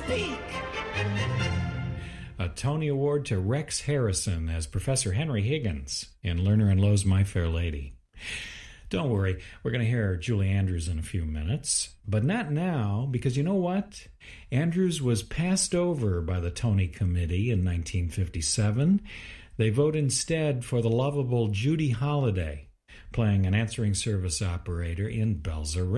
A Tony Award to Rex Harrison as Professor Henry Higgins in Lerner and Loewe's My Fair Lady. Don't worry, we're going to hear Julie Andrews in a few minutes, but not now, because you know what? Andrews was passed over by the Tony Committee in 1957. They vote instead for the lovable Judy Holliday, playing an answering service operator in Belzer